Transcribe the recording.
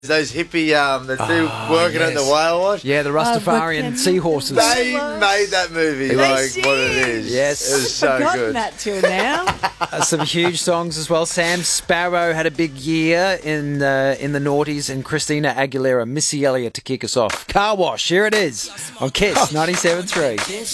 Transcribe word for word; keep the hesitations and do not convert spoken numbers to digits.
Those hippie, um, the two Oh, working yes. on the whale wash. Yeah, the Rastafarian but- seahorses. They made that movie They like did. what it is. Yes. It was so Forgotten good. that till now. Uh, some huge songs as well. Sam Sparrow had a big year in uh, in the noughties, and Christina Aguilera, Missy Elliott to kick us off. Car Wash, here it is on Kiss ninety-seven point three.